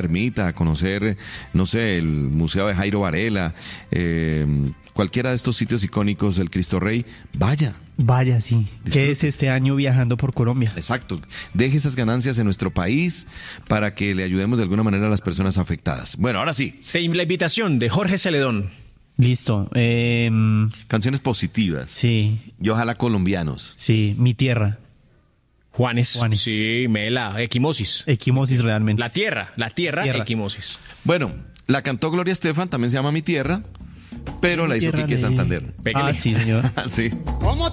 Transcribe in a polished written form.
ermita, a conocer, no sé, el Museo de Jairo Varela, cualquiera de estos sitios icónicos del Cristo Rey, vaya. Vaya, sí. Disfrute. ¿Qué es este año viajando por Colombia? Exacto. Deje esas ganancias en nuestro país para que le ayudemos de alguna manera a las personas afectadas. Bueno, ahora sí. La invitación de Jorge Celedón. Listo. Canciones positivas. Sí, Y ojalá colombianos. sí. Mi tierra. Juanes. Juanes. Sí, Mela. Equimosis. Equimosis realmente. La tierra, Tierra. equimosis. Bueno, la cantó Gloria Estefan, también se llama Mi Tierra, pero la hizo Tierra Quique ley. Santander. Pégale. Ah, sí, señor. Sí.